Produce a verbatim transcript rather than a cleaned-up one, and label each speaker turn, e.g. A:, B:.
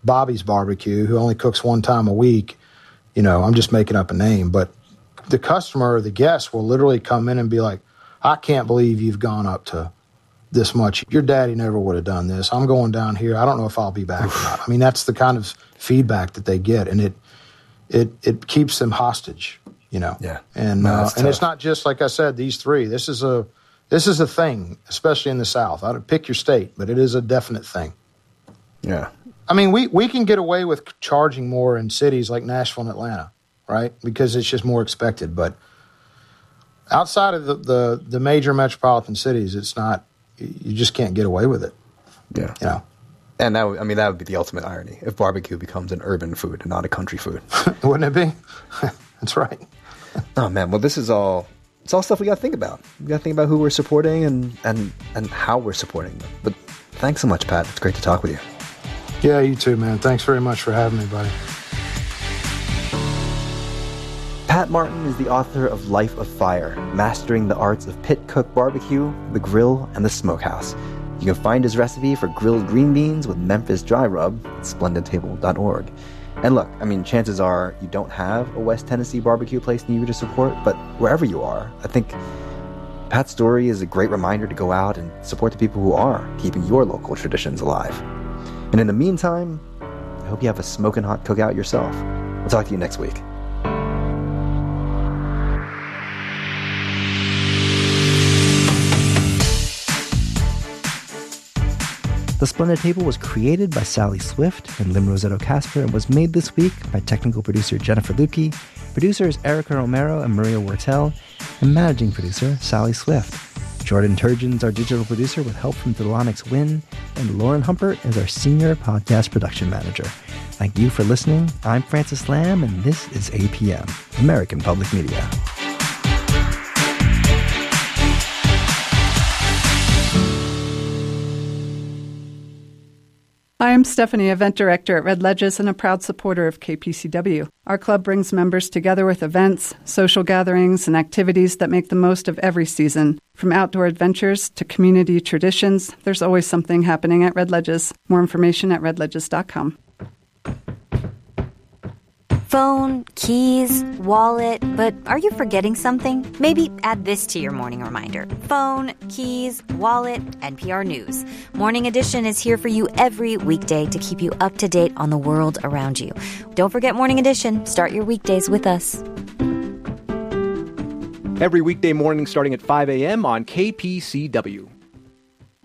A: Bobby's Barbecue, who only cooks one time a week, you know, I'm just making up a name, but the customer or the guest will literally come in and be like, I can't believe you've gone up to this much. Your daddy never would have done this. I'm going down here. I don't know if I'll be back or not. I mean, that's the kind of feedback that they get, and it it it keeps them hostage, you know.
B: Yeah.
A: And
B: no,
A: uh, and it's not just, like I said, these three. This is a this is a thing, especially in the South. I don't pick your state, but it is a definite thing.
B: Yeah.
A: I mean, we, we can get away with charging more in cities like Nashville and Atlanta, right? Because it's just more expected. But outside of the, the, the major metropolitan cities, it's not, you just can't get away with it.
B: Yeah.
A: You know?
B: And that would, I mean, that would be the ultimate irony if barbecue becomes an urban food and not a country food.
A: Wouldn't it be? That's right.
B: Oh, man. Well, this is all, it's all stuff we got to think about. We got to think about who we're supporting and, and, and how we're supporting them. But thanks so much, Pat. It's great to talk with you.
A: Yeah, you too, man. Thanks very much for having me, buddy.
B: Pat Martin is the author of Life of Fire, Mastering the Arts of Pit Cook Barbecue, the Grill, and the Smokehouse. You can find his recipe for grilled green beans with Memphis dry rub at splendid table dot org. And look, I mean, chances are you don't have a West Tennessee barbecue place near you to support, but wherever you are, I think Pat's story is a great reminder to go out and support the people who are keeping your local traditions alive. And in the meantime, I hope you have a smoking hot cookout yourself. We'll talk to you next week. The Splendid Table was created by Sally Swift and Lim Rosetto Casper and was made this week by technical producer Jennifer Lukey, producers Erica Romero and Maria Wortel, and managing producer Sally Swift. Jordan Turgeon's our digital producer with help from Delonix Wynn, and Lauren Humpert is our senior podcast production manager. Thank you for listening. I'm Francis Lamb, and this is A P M, American Public Media.
C: Hi, I'm Stephanie, event director at Red Ledges and a proud supporter of K P C W. Our club brings members together with events, social gatherings, and activities that make the most of every season. From outdoor adventures to community traditions, there's always something happening at Red Ledges. More information at red ledges dot com.
D: Phone, keys, wallet, but are you forgetting something? Maybe add this to your morning reminder. Phone, keys, wallet, N P R News. Morning Edition is here for you every weekday to keep you up to date on the world around you. Don't forget Morning Edition. Start your weekdays with us.
E: Every weekday morning starting at five a.m. on K P C W.